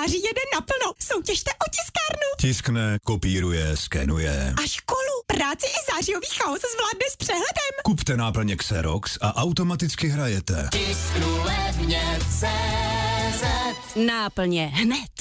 září jede naplno. Soutěžte o tiskárnu. Tiskne, kopíruje, skenuje. A školu, práci i zářijový chaos zvládne s přehledem. Kupte náplně Xerox a automaticky hrajete. Tisknu levně CZ. Náplně hned.